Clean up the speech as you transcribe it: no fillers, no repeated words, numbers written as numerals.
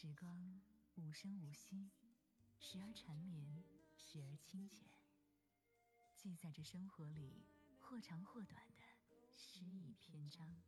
时光无声无息，时而缠绵，时而清浅，记载着生活里或长或短的诗意篇章。